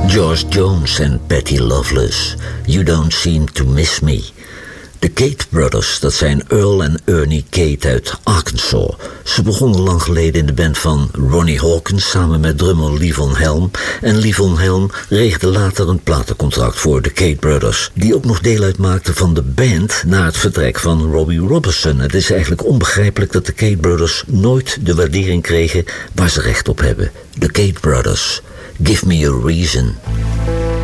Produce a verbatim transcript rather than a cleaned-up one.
George Jones en Patty Loveless, You Don't Seem to Miss Me. De Cate Brothers, dat zijn Earl en Ernie Cate uit Arkansas. Ze begonnen lang geleden in de band van Ronnie Hawkins samen met drummer Levon Helm. En Levon Helm regelde later een platencontract voor de Cate Brothers, die ook nog deel uitmaakte van de band na het vertrek van Robbie Robertson. Het is eigenlijk onbegrijpelijk dat de Cate Brothers nooit de waardering kregen waar ze recht op hebben. De Cate Brothers, Give Me a Reason.